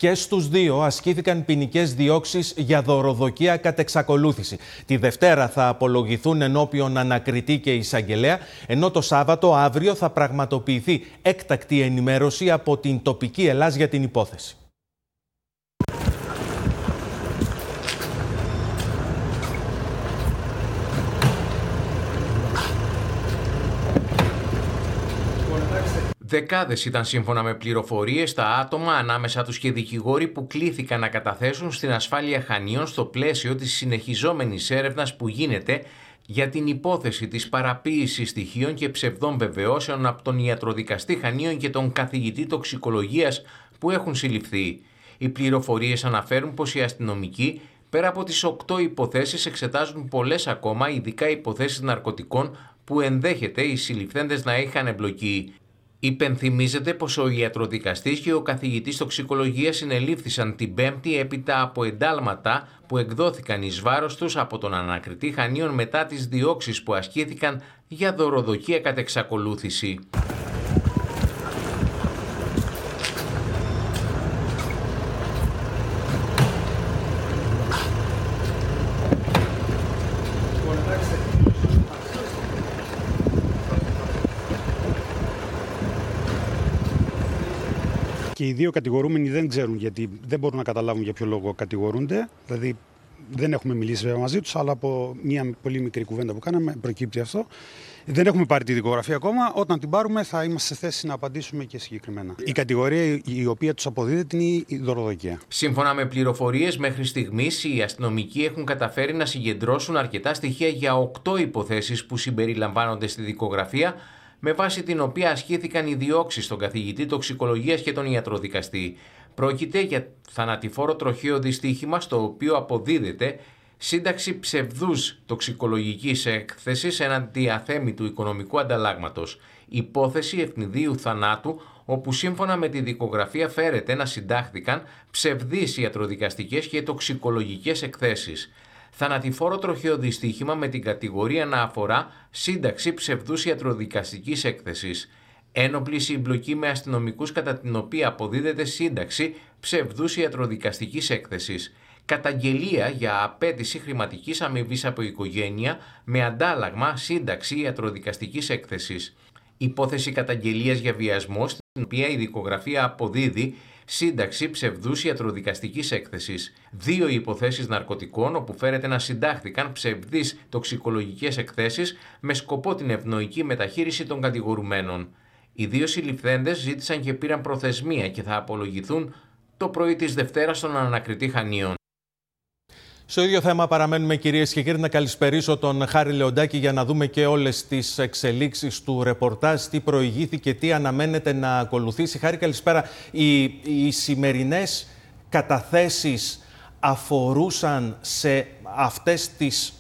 Και στους δύο ασκήθηκαν ποινικές διώξεις για δωροδοκία κατ' εξακολούθηση. Τη Δευτέρα θα απολογηθούν ενώπιον ανακριτή και εισαγγελέα, ενώ το Σάββατο αύριο θα πραγματοποιηθεί έκτακτη ενημέρωση από την τοπική Ελλάς για την υπόθεση. Δεκάδες ήταν σύμφωνα με πληροφορίες τα άτομα, ανάμεσα τους και δικηγόροι, που κλήθηκαν να καταθέσουν στην ασφάλεια Χανίων στο πλαίσιο της συνεχιζόμενης έρευνας που γίνεται για την υπόθεση της παραποίησης στοιχείων και ψευδών βεβαιώσεων από τον ιατροδικαστή Χανίων και τον καθηγητή τοξικολογίας που έχουν συλληφθεί. Οι πληροφορίες αναφέρουν πως οι αστυνομικοί, πέρα από τις 8 υποθέσεις, εξετάζουν πολλές ακόμα, ειδικά υποθέσεις ναρκωτικών που ενδέχεται οι συλληφθέντες να είχαν εμπλοκή. Υπενθυμίζεται πως ο ιατροδικαστής και ο καθηγητής τοξικολογίας συνελήφθησαν την Πέμπτη έπειτα από εντάλματα που εκδόθηκαν εις βάρος τους από τον ανακριτή Χανίων μετά τις διώξεις που ασκήθηκαν για δωροδοκία κατ' εξακολούθηση. Και οι δύο κατηγορούμενοι δεν ξέρουν, γιατί δεν μπορούν να καταλάβουν για ποιο λόγο κατηγορούνται. Δηλαδή δεν έχουμε μιλήσει βέβαια μαζί τους, αλλά από μια πολύ μικρή κουβέντα που κάναμε προκύπτει αυτό. Δεν έχουμε πάρει τη δικογραφία ακόμα. Όταν την πάρουμε θα είμαστε σε θέση να απαντήσουμε και συγκεκριμένα. Η κατηγορία η οποία τους αποδίδεται είναι η δωροδοκία. Σύμφωνα με πληροφορίες, μέχρι στιγμής οι αστυνομικοί έχουν καταφέρει να συγκεντρώσουν αρκετά στοιχεία για 8 υποθέσεις που συμπεριλαμβάνονται στη δικογραφία, με βάση την οποία ασχήθηκαν οι διώξεις στον καθηγητή τοξικολογίας και τον ιατροδικαστή. Πρόκειται για θανατηφόρο τροχαίο δυστύχημα, στο οποίο αποδίδεται σύνταξη ψευδούς τοξικολογικής έκθεσης έναντι αθέμητου οικονομικού ανταλλάγματος. Υπόθεση ευνηδίου θανάτου, όπου σύμφωνα με τη δικογραφία φέρεται να συντάχθηκαν ψευδείς ιατροδικαστικές και τοξικολογικές εκθέσεις. Θανατηφόρο τροχαίο δυστύχημα με την κατηγορία να αφορά σύνταξη ψευδούς ιατροδικαστικής έκθεσης. Ένοπλη συμπλοκή με αστυνομικούς, κατά την οποία αποδίδεται σύνταξη ψευδούς ιατροδικαστικής έκθεσης. Καταγγελία για απέτηση χρηματικής αμοιβής από οικογένεια με αντάλλαγμα σύνταξη ιατροδικαστικής έκθεσης. Υπόθεση καταγγελίας για βιασμό, στην οποία η δικογραφία αποδίδει σύνταξη ψευδούς ιατροδικαστικής έκθεσης. 2 υποθέσεις ναρκωτικών, όπου φέρεται να συντάχθηκαν ψευδείς τοξικολογικές εκθέσεις με σκοπό την ευνοϊκή μεταχείριση των κατηγορουμένων. Οι 2 συλληφθέντες ζήτησαν και πήραν προθεσμία και θα απολογηθούν το πρωί της Δευτέρας στον ανακριτή Χανίων. Στο ίδιο θέμα παραμένουμε, κυρίες και κύριοι. Να καλησπερίσω τον Χάρη Λεοντάκη για να δούμε και όλες τις εξελίξεις του ρεπορτάζ, τι προηγήθηκε, τι αναμένεται να ακολουθήσει. Χάρη, καλησπέρα. Οι σημερινές καταθέσεις αφορούσαν σε αυτές τις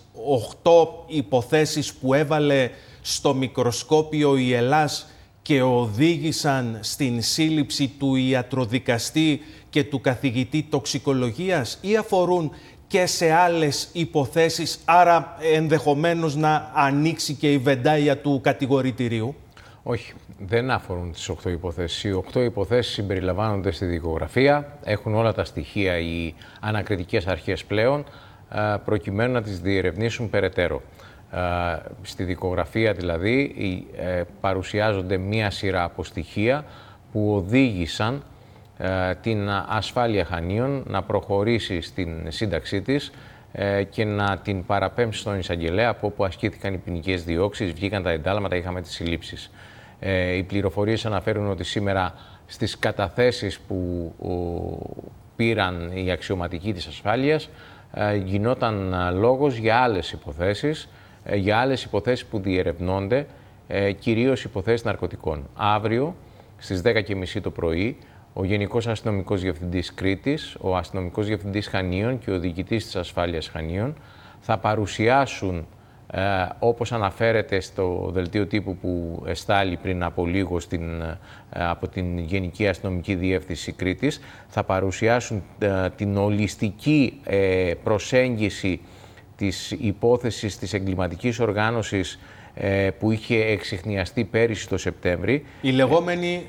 8 υποθέσεις που έβαλε στο μικροσκόπιο η Ελλάς και οδήγησαν στην σύλληψη του ιατροδικαστή και του καθηγητή τοξικολογίας, ή αφορούν και σε άλλες υποθέσεις, άρα ενδεχομένως να ανοίξει και η βεντάια του κατηγορητηρίου? Όχι, δεν αφορούν τις 8 υποθέσεις. Οι 8 υποθέσεις συμπεριλαμβάνονται στη δικογραφία, έχουν όλα τα στοιχεία οι ανακριτικές αρχές πλέον, προκειμένου να τις διερευνήσουν περαιτέρω. Στη δικογραφία δηλαδή παρουσιάζονται μία σειρά από στοιχεία που οδήγησαν την ασφάλεια Χανίων να προχωρήσει στην σύνταξή της και να την παραπέμψει στον εισαγγελέα, από όπου ασκήθηκαν οι ποινικές διώξεις, βγήκαν τα εντάλματα, είχαμε τις συλλήψεις. Οι πληροφορίες αναφέρουν ότι σήμερα στις καταθέσεις που πήραν οι αξιωματικοί της ασφάλειας γινόταν λόγος για άλλες υποθέσεις που διερευνώνται, κυρίως υποθέσεις ναρκωτικών. Αύριο στις 10:30 το πρωί, ο Γενικός Αστυνομικός Διευθυντής Κρήτης, ο Αστυνομικός Διευθυντής Χανίων και ο Διοικητής της Ασφάλειας Χανίων θα παρουσιάσουν, όπως αναφέρεται στο δελτίο τύπου που εστάλει πριν από λίγο από την Γενική Αστυνομική Διεύθυνση Κρήτης, θα παρουσιάσουν την ολιστική προσέγγιση της υπόθεσης της εγκληματικής οργάνωσης που είχε εξιχνιαστεί πέρυσι το Σεπτέμβρη. Η λεγόμενη